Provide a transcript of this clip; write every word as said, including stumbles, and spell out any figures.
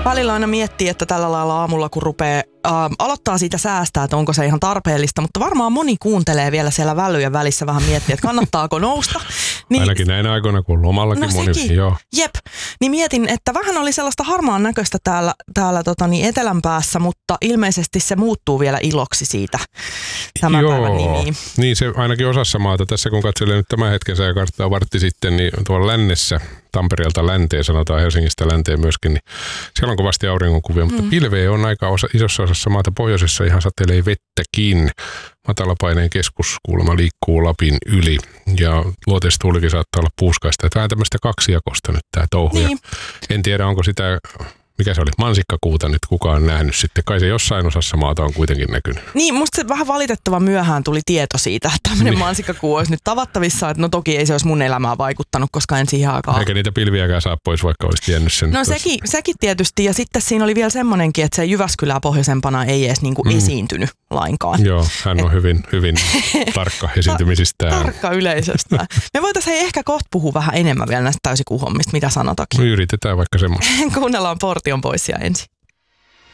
Välillä aina miettii, että tällä lailla aamulla kun rupeaa, äh, aloittaa siitä säästää, että onko se ihan tarpeellista, mutta varmaan moni kuuntelee vielä siellä välyjen välissä vähän miettiä, että kannattaako nousta. Niin, ainakin näinä aikoina, kun lomallakin no moni. sekin, Joo. Jep. Niin mietin, että vähän oli sellaista harmaan näköistä täällä, täällä tota niin, etelän päässä, mutta ilmeisesti se muuttuu vielä iloksi siitä tämän Joo. päivän nimiin. Niin se ainakin osassa maata. Tässä kun katselee nyt tämän hetken sääkarttaa vartti sitten, niin tuolla lännessä, Tampereelta länteen, sanotaan Helsingistä länteen myöskin, niin siellä on kovasti auringonkuvia, mutta mm. pilveä on aika osa, isossa osassa maata. Pohjoisessa ihan satelee vettäkin. Matalapaineen keskus kuulemma liikkuu Lapin yli ja luoteistuulikin saattaa olla puuskaista. Että vähän tämmöistä kaksijakosta nyt tämä touhu. Niin. En tiedä, onko sitä, mikä se oli, mansikkakuuta nyt kukaan nähnyt sitten. Kai se jossain osassa maata on kuitenkin näkynyt. Niin, musta se vähän valitettavan myöhään tuli tieto siitä, että tämmöinen niin. mansikkakuu olisi nyt tavattavissa. Että no toki ei se olisi mun elämää vaikuttanut, koska en siihen aikaan. Eikä niitä pilviäkään saa pois, vaikka olisi tiennyt sen. No sekin, sekin tietysti. Ja sitten siinä oli vielä semmoinenkin, että se Jyväskylää pohjoisempana ei edes niinku mm. esiintynyt lainkaan. Joo, hän on Et... hyvin, hyvin tarkka esiintymisistään. Ta- tarkka yleisöstä. Me voitaisiin ehkä kohta puhua vähän enemmän vielä näistä täysikuuhommista, mitä sanotakin. Me yritetään vaikka semmoista. Kuunnellaan Portion Boysia ensin.